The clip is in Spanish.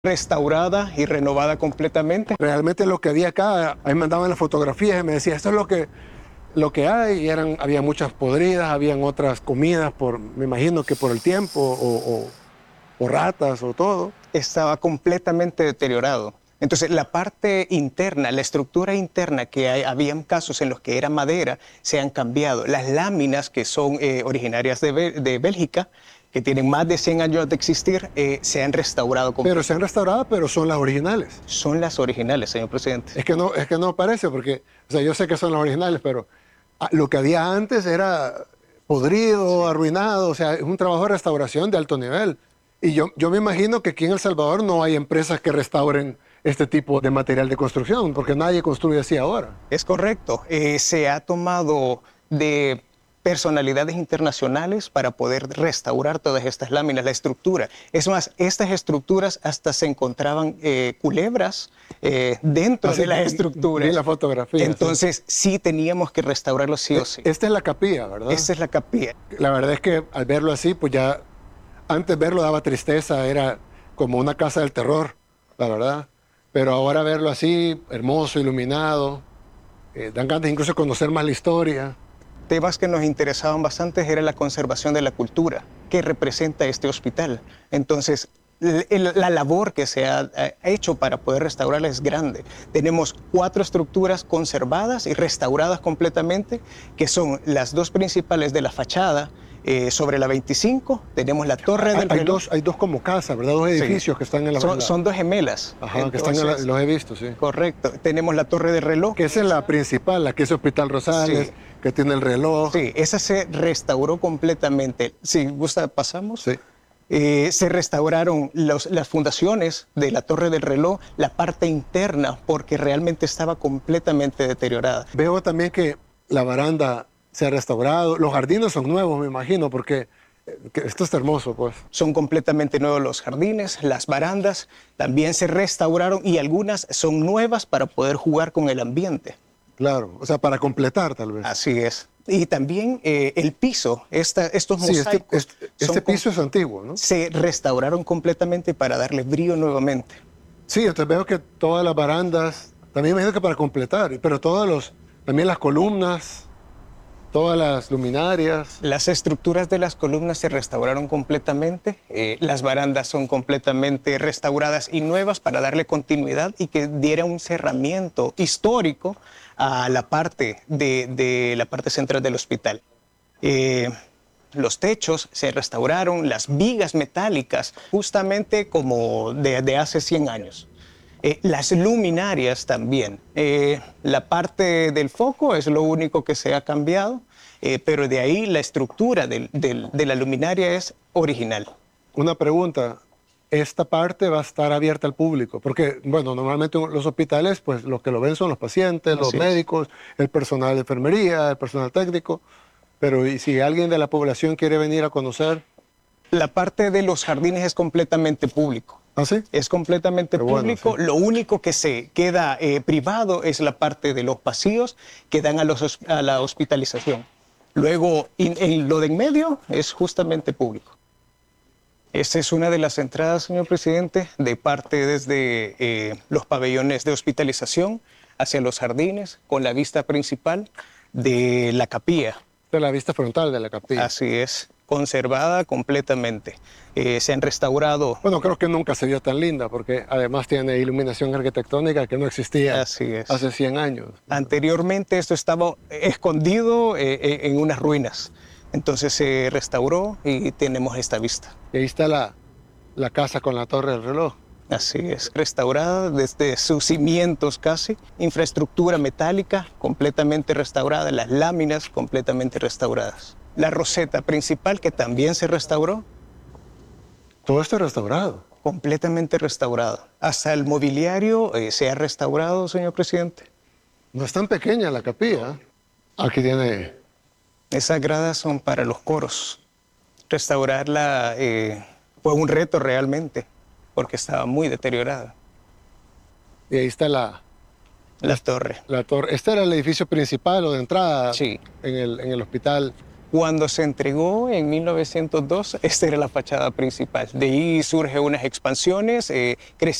restaurada y renovada completamente. Realmente lo que había acá, ahí mandaban las fotografías y me decía, esto es lo que hay, y había muchas podridas, habían otras comidas, me imagino que por el tiempo, o ratas o todo. Estaba completamente deteriorado. Entonces, la parte interna, la estructura interna habían casos en los que era madera, se han cambiado. Las láminas, que son originarias de Bélgica, que tienen más de 100 años de existir, se han restaurado. Pero se han restaurado, pero son las originales. Son las originales, señor presidente. Es que no parece, porque, o sea, yo sé que son las originales, pero lo que había antes era podrido, arruinado, o sea, es un trabajo de restauración de alto nivel. Y yo me imagino que aquí en El Salvador no hay empresas que restauren este tipo de material de construcción, porque nadie construye así ahora. Es correcto. Se ha tomado de personalidades internacionales para poder restaurar todas estas láminas, la estructura. Es más, estas estructuras hasta se encontraban culebras dentro de las estructuras. Vi la fotografía. Entonces, sí teníamos que restaurarlo sí o sí. Esta es la capilla, ¿verdad? Esta es la capilla. La verdad es que al verlo así, pues ya, antes verlo daba tristeza, era como una casa del terror, la verdad. Pero ahora verlo así, hermoso, iluminado, dan ganas de incluso conocer más la historia. Temas que nos interesaban bastante era la conservación de la cultura que representa este hospital. Entonces, la labor que se ha hecho para poder restaurarla es grande. Tenemos 4 estructuras conservadas y restauradas completamente, que son las 2 principales de la fachada. Sobre la 25 tenemos la Torre del Reloj. Hay dos como casas, ¿verdad? 2 edificios que están en la... Son 2 gemelas. Ajá, entonces, que están los he visto, sí. Correcto. Tenemos la Torre del Reloj. Que esa es la principal, la que es Hospital Rosales, sí, que tiene el reloj. Sí, esa se restauró completamente. Si gusta, pasamos. Sí. Se restauraron las fundaciones de la Torre del Reloj, la parte interna, porque realmente estaba completamente deteriorada. Veo también que la baranda se ha restaurado. Los jardines son nuevos, me imagino, porque esto está hermoso, pues. Son completamente nuevos los jardines, las barandas también se restauraron y algunas son nuevas para poder jugar con el ambiente. Claro, o sea, para completar tal vez. Así es. Y también el piso, estos mosaicos. Este piso es antiguo, ¿no? Se restauraron completamente para darle brillo nuevamente. Sí, entonces veo que todas las barandas, también me imagino que para completar, pero también las columnas, todas las luminarias. Las estructuras de las columnas se restauraron completamente. Las barandas son completamente restauradas y nuevas para darle continuidad y que diera un cerramiento histórico a la parte de la parte central del hospital. Los techos se restauraron, las vigas metálicas, justamente como de hace 100 años. Las luminarias también. La parte del foco es lo único que se ha cambiado, pero de ahí la estructura de la luminaria es original. Una pregunta, ¿esta parte va a estar abierta al público? Porque, bueno, normalmente los hospitales, pues los que lo ven son los pacientes, los médicos, el personal de enfermería, el personal técnico, pero ¿y si alguien de la población quiere venir a conocer? La parte de los jardines es completamente público. ¿Ah, sí? Es completamente público. Bueno, sí. Lo único que se queda privado es la parte de los pasillos que dan a la hospitalización. Luego, en lo de en medio es justamente público. Esta es una de las entradas, señor presidente, de parte desde los pabellones de hospitalización hacia los jardines, con la vista principal de la capilla. De la vista frontal de la capilla. Así es. Conservada completamente. Se han restaurado. Bueno, creo que nunca se vio tan linda porque además tiene iluminación arquitectónica que no existía hace 100 años. Anteriormente esto estaba escondido en unas ruinas. Entonces se restauró y tenemos esta vista. Y ahí está la casa con la Torre del Reloj. Así es, restaurada desde sus cimientos casi, infraestructura metálica completamente restaurada, las láminas completamente restauradas. La roseta principal que también se restauró. Todo esto restaurado. Completamente restaurado. Hasta el mobiliario se ha restaurado, señor presidente. No es tan pequeña la capilla. Aquí tiene... Esas gradas son para los coros. Restaurarla fue un reto realmente, porque estaba muy deteriorada. Y ahí está la torre. La torre. ¿Este era el edificio principal o de entrada? Sí. En el hospital Cuando se entregó en 1902, esta era la fachada principal. De ahí surgen unas expansiones,